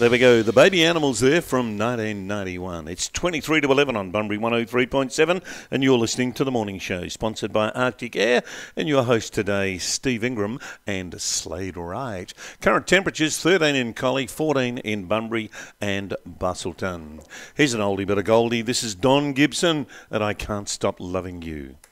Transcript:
There we go. The Baby Animals there from 1991. It's 23 to 11 on Bunbury 103.7 and you're listening to The Morning Show, sponsored by Arctic Air and your host today, Steve Ingram and Slade Wright. Current temperatures 13 in Collie, 14 in Bunbury and Bustleton. Here's an oldie but a goldie. This is Don Gibson and I Can't Stop Loving You.